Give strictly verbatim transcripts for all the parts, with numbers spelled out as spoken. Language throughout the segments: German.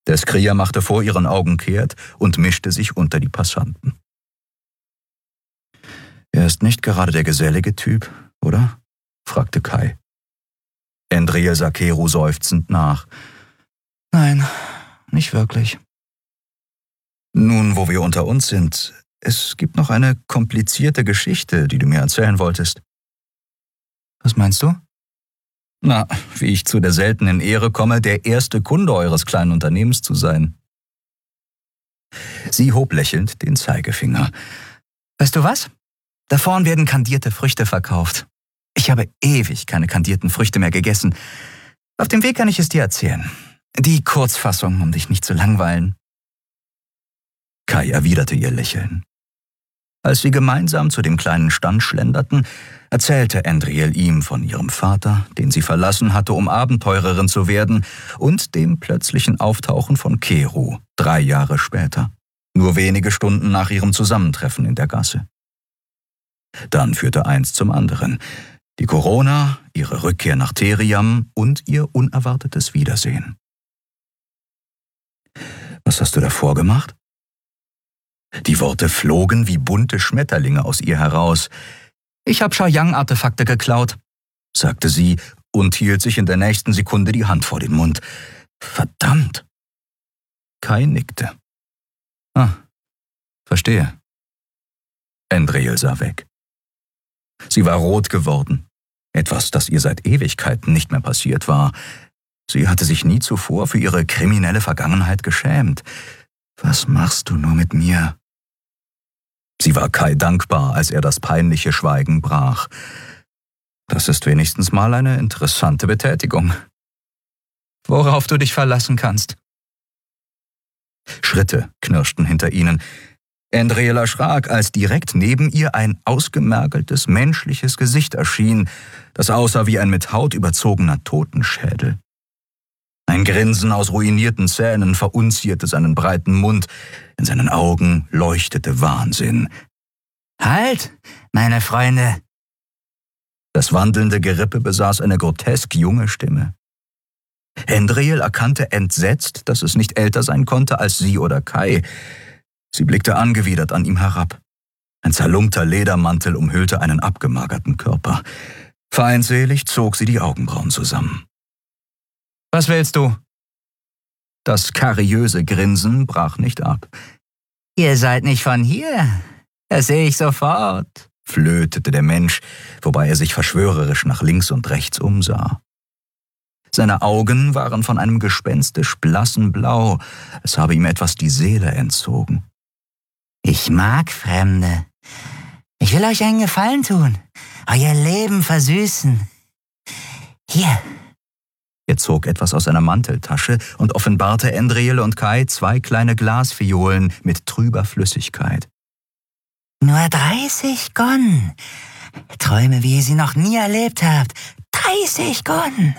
Der Skrier machte vor ihren Augen kehrt und mischte sich unter die Passanten. »Er ist nicht gerade der gesellige Typ, oder?« fragte Kai. Endriel sah Kero seufzend nach. »Nein, nicht wirklich.« »Nun, wo wir unter uns sind, es gibt noch eine komplizierte Geschichte, die du mir erzählen wolltest.« »Was meinst du?« »Na, wie ich zu der seltenen Ehre komme, der erste Kunde eures kleinen Unternehmens zu sein.« Sie hob lächelnd den Zeigefinger. »Weißt du was? Da vorn werden kandierte Früchte verkauft. Ich habe ewig keine kandierten Früchte mehr gegessen. Auf dem Weg kann ich es dir erzählen. Die Kurzfassung, um dich nicht zu langweilen.« Kai erwiderte ihr Lächeln. Als sie gemeinsam zu dem kleinen Stand schlenderten, erzählte Endriel ihm von ihrem Vater, den sie verlassen hatte, um Abenteurerin zu werden, und dem plötzlichen Auftauchen von Kero, drei Jahre später, nur wenige Stunden nach ihrem Zusammentreffen in der Gasse. Dann führte eins zum anderen: die Corona, ihre Rückkehr nach Theriam und ihr unerwartetes Wiedersehen. »Was hast du davor gemacht?« Die Worte flogen wie bunte Schmetterlinge aus ihr heraus. »Ich habe Shayang-Artefakte geklaut«, sagte sie und hielt sich in der nächsten Sekunde die Hand vor den Mund. »Verdammt!« Kai nickte. »Ah, verstehe.« Endriel sah weg. Sie war rot geworden. Etwas, das ihr seit Ewigkeiten nicht mehr passiert war. Sie hatte sich nie zuvor für ihre kriminelle Vergangenheit geschämt. »Was machst du nur mit mir?« Sie war Kai dankbar, als er das peinliche Schweigen brach. »Das ist wenigstens mal eine interessante Betätigung. Worauf du dich verlassen kannst.« Schritte knirschten hinter ihnen. Endriel erschrak, als direkt neben ihr ein ausgemergeltes, menschliches Gesicht erschien, das aussah wie ein mit Haut überzogener Totenschädel. Ein Grinsen aus ruinierten Zähnen verunzierte seinen breiten Mund, in seinen Augen leuchtete Wahnsinn. »Halt, meine Freunde!« Das wandelnde Gerippe besaß eine grotesk junge Stimme. Endriel erkannte entsetzt, dass es nicht älter sein konnte als sie oder Kai. Sie blickte angewidert an ihm herab. Ein zerlumpter Ledermantel umhüllte einen abgemagerten Körper. Feindselig zog sie die Augenbrauen zusammen. »Was willst du?« Das kariöse Grinsen brach nicht ab. »Ihr seid nicht von hier, das sehe ich sofort«, flötete der Mensch, wobei er sich verschwörerisch nach links und rechts umsah. Seine Augen waren von einem gespenstisch blassen Blau, es habe ihm etwas die Seele entzogen. »Ich mag Fremde. Ich will euch einen Gefallen tun, euer Leben versüßen. Hier.« Er zog etwas aus seiner Manteltasche und offenbarte Endriel und Kai zwei kleine Glasfiolen mit trüber Flüssigkeit. »Nur dreißig Gon. Träume, wie ihr sie noch nie erlebt habt. dreißig Gon.«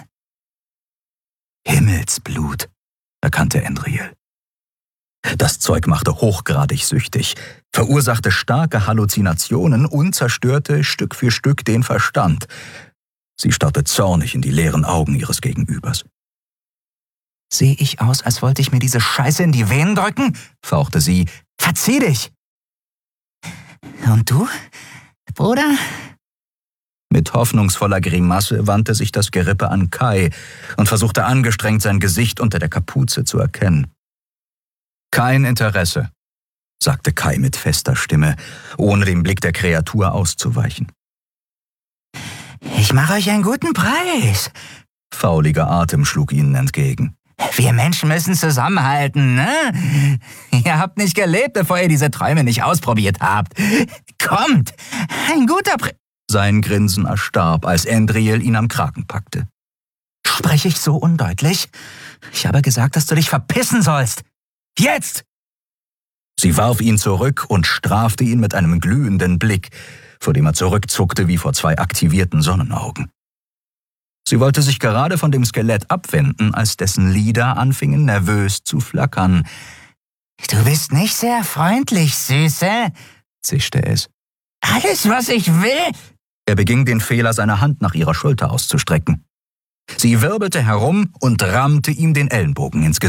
»Himmelsblut«, erkannte Endriel. Das Zeug machte hochgradig süchtig, verursachte starke Halluzinationen und zerstörte Stück für Stück den Verstand. Sie starrte zornig in die leeren Augen ihres Gegenübers. »Sehe ich aus, als wollte ich mir diese Scheiße in die Venen drücken?« fauchte sie. »Verzieh dich!« »Und du, Bruder?« Mit hoffnungsvoller Grimasse wandte sich das Gerippe an Kai und versuchte angestrengt, sein Gesicht unter der Kapuze zu erkennen. »Kein Interesse«, sagte Kai mit fester Stimme, ohne dem Blick der Kreatur auszuweichen. »Ich mache euch einen guten Preis«, fauliger Atem schlug ihnen entgegen. »Wir Menschen müssen zusammenhalten, ne? Ihr habt nicht gelebt, bevor ihr diese Träume nicht ausprobiert habt. Kommt, ein guter Preis.« Sein Grinsen erstarb, als Endriel ihn am Kragen packte. »Spreche ich so undeutlich? Ich habe gesagt, dass du dich verpissen sollst. Jetzt!« Sie warf ihn zurück und strafte ihn mit einem glühenden Blick, vor dem er zurückzuckte wie vor zwei aktivierten Sonnenaugen. Sie wollte sich gerade von dem Skelett abwenden, als dessen Lider anfingen nervös zu flackern. »Du bist nicht sehr freundlich, Süße«, zischte es. »Alles, was ich will...« Er beging den Fehler, seine Hand nach ihrer Schulter auszustrecken. Sie wirbelte herum und rammte ihm den Ellenbogen ins Gesicht.